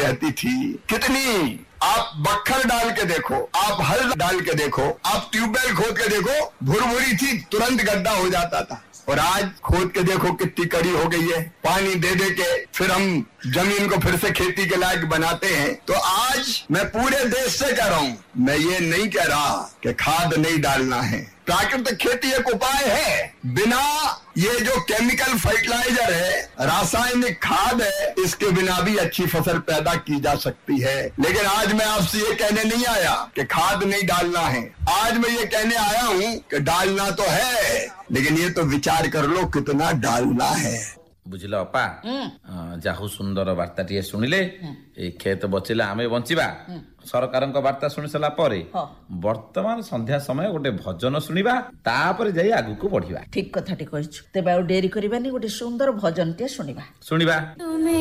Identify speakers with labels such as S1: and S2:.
S1: रहती थी। कितनी आप बक्खर डाल के देखो, आप हल डाल के देखो, आप ट्यूबवेल खोद के देखो, भुरभुरी थी, तुरंत गड्ढा हो जाता था। और आज खोद के देखो कितनी कड़ी हो गई है। पानी दे दे के फिर हम जमीन को फिर से खेती के लायक बनाते हैं। तो आज मैं पूरे देश से कह रहा हूँ, मैं ये नहीं कह रहा कि खाद नहीं डालना है। प्राकृतिक खेती एक उपाय है। बिना ये जो केमिकल फर्टिलाइजर है, रासायनिक खाद है, इसके बिना भी अच्छी फसल पैदा की जा सकती है। लेकिन आज मैं आपसे ये कहने नहीं आया कि खाद नहीं डालना है। आज मैं ये कहने आया हूँ कि डालना तो है, लेकिन ये तो विचार कर लो कितना डालना है।
S2: बुझल अपा जाहु सुंदर वार्ता टी शुणिले खेत बचिले आमे बंचिबा सरकार वार्ता शुणी सारा परे वर्तमान संध्या समय गोटे भजन शुणिबा तापर जाई आगु को बढ़िबा।
S3: ठीक कथाटी कहिछु। तेबे आ डेरी करबानी गोटे सुंदर भजन टे शुणिबा।